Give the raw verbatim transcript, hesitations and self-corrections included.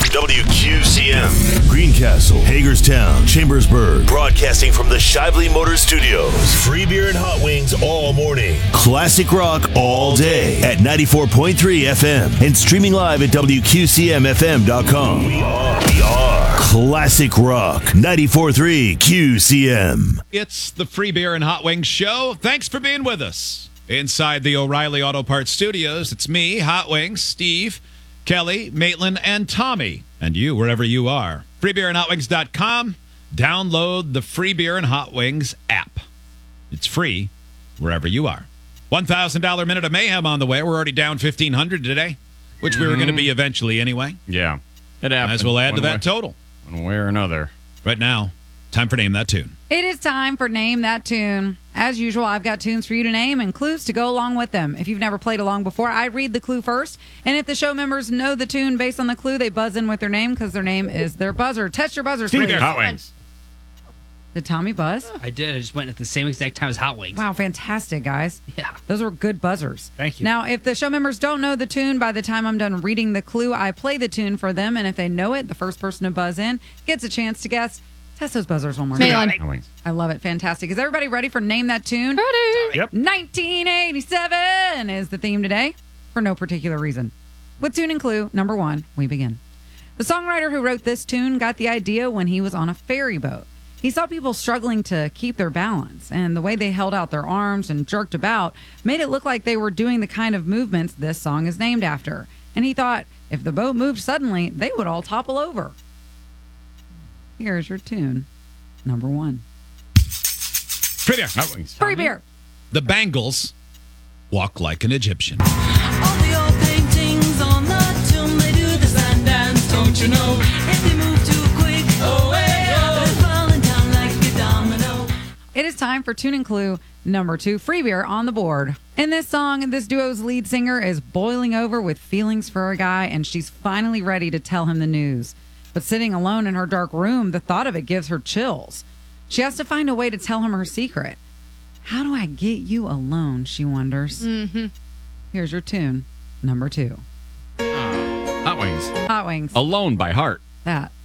W Q C M. Greencastle, Hagerstown, Chambersburg. Broadcasting from the Shively Motor Studios. Free beer and hot wings all morning. Classic rock all day at ninety-four point three F M. And streaming live at W Q C M F M dot com. We are, we are Classic Rock ninety-four point three Q C M. It's the Free Beer and Hot Wings Show. Thanks for being with us. Inside the O'Reilly Auto Parts Studios, it's me, Hot Wings, Steve, Kelly, Maitland, and Tommy. And you, wherever you are. free beer and hot wings dot com. Download the Free Beer and Hot Wings app. It's free wherever you are. one thousand dollars Minute of Mayhem on the way. We're already down fifteen hundred dollars today, which mm-hmm. we were going to be eventually anyway. Yeah. It happened. Might as well add to way, that total. One way or another. Right now, time for Name That Tune. It is time for Name That Tune. As usual, I've got tunes for you to name and clues to go along with them. If you've never played along before, I read the clue first. And if the show members know the tune based on the clue, they buzz in with their name because their name is their buzzer. Test your buzzers, please. Hot Wings. Did Tommy buzz? I did. I just went at the same exact time as Hot Wings. Wow, fantastic, guys. Yeah. Those were good buzzers. Thank you. Now, if the show members don't know the tune, by the time I'm done reading the clue, I play the tune for them. And if they know it, the first person to buzz in gets a chance to guess. Test those buzzers one more time. I love it. Fantastic. Is everybody ready for Name That Tune? Ready. Yep. nineteen eighty-seven is the theme today for no particular reason. With tune and clue number one, we begin. The songwriter who wrote this tune got the idea when he was on a ferry boat. He saw people struggling to keep their balance, and the way they held out their arms and jerked about made it look like they were doing the kind of movements this song is named after. And he thought, if the boat moved suddenly, they would all topple over. Here's your tune, number one. Free beer. Hot Wings. Free beer. The Bangles, Walk Like an Egyptian. All the old paintings on the tomb, they do the sand dance, don't you know? If they move too quick, oh, hey, oh, they're falling down like a domino. It is time for tune and clue number two. Free beer on the board. In this song, this duo's lead singer is boiling over with feelings for a guy, and she's finally ready to tell him the news. But sitting alone in her dark room, the thought of it gives her chills. She has to find a way to tell him her secret. How do I get you alone, she wonders. Mm-hmm. Here's your tune, number two. Uh, Hot Wings. Hot Wings. Alone by Heart. That.